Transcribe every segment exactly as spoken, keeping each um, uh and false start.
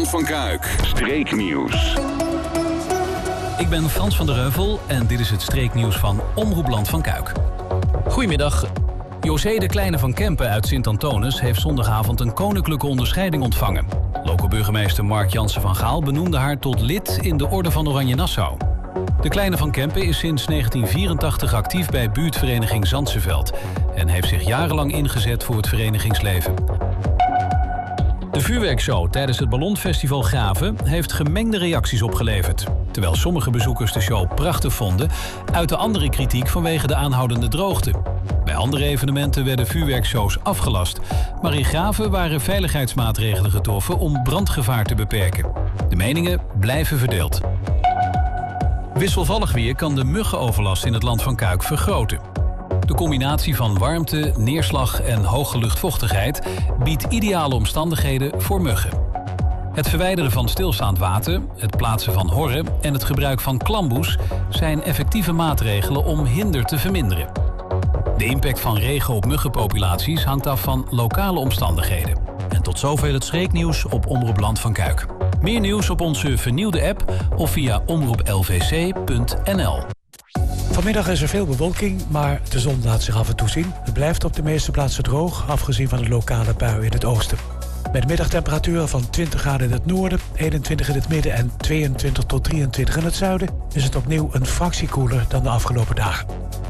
Land van Kuik. Streeknieuws. Ik ben Frans van der Heuvel en dit is het streeknieuws van Omroep Land van Kuik. Goedemiddag. José de Kleine van Kempen uit Sint-Antonis heeft zondagavond een koninklijke onderscheiding ontvangen. Lokale burgemeester Mark Jansen van Gaal benoemde haar tot lid in de Orde van Oranje Nassau. De Kleine van Kempen is sinds negentien vierentachtig actief bij buurtvereniging Zandseveld en heeft zich jarenlang ingezet voor het verenigingsleven. De vuurwerkshow tijdens het Ballonfestival Graven heeft gemengde reacties opgeleverd. Terwijl sommige bezoekers de show prachtig vonden, uitte andere kritiek vanwege de aanhoudende droogte. Bij andere evenementen werden vuurwerkshows afgelast, maar in Graven waren veiligheidsmaatregelen getroffen om brandgevaar te beperken. De meningen blijven verdeeld. Wisselvallig weer kan de muggenoverlast in het Land van Kuik vergroten. De combinatie van warmte, neerslag en hoge luchtvochtigheid biedt ideale omstandigheden voor muggen. Het verwijderen van stilstaand water, het plaatsen van horren en het gebruik van klamboes zijn effectieve maatregelen om hinder te verminderen. De impact van regen op muggenpopulaties hangt af van lokale omstandigheden. En tot zover het streeknieuws op Omroep Land van Kuik. Meer nieuws op onze vernieuwde app of via omroep l v c punt n l. Vanmiddag is er veel bewolking, maar de zon laat zich af en toe zien. Het blijft op de meeste plaatsen droog, afgezien van de lokale bui in het oosten. Met middagtemperaturen van twintig graden in het noorden, eenentwintig in het midden en tweeëntwintig tot drieëntwintig in het zuiden... is het opnieuw een fractie koeler dan de afgelopen dagen.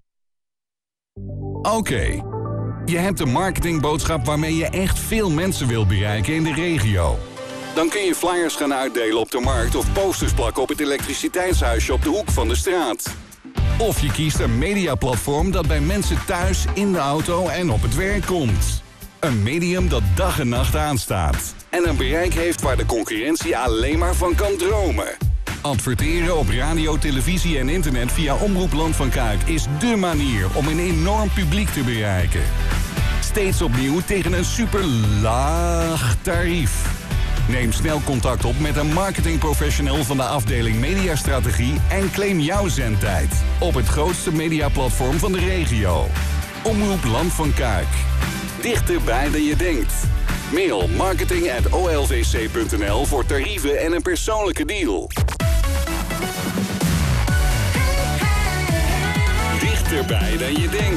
Oké, okay. Je hebt een marketingboodschap waarmee je echt veel mensen wil bereiken in de regio. Dan kun je flyers gaan uitdelen op de markt of posters plakken op het elektriciteitshuisje op de hoek van de straat. Of je kiest een mediaplatform dat bij mensen thuis, in de auto en op het werk komt. Een medium dat dag en nacht aanstaat. En een bereik heeft waar de concurrentie alleen maar van kan dromen. Adverteren op radio, televisie en internet via Omroep Land van Kuik is dé manier om een enorm publiek te bereiken. Steeds opnieuw tegen een super laag tarief. Neem snel contact op met een marketingprofessional van de afdeling Mediastrategie en claim jouw zendtijd op het grootste mediaplatform van de regio. Omroep Land van Kuik. Dichterbij dan je denkt. Mail marketing at o l v c punt n l voor tarieven en een persoonlijke deal. Dichterbij dan je denkt.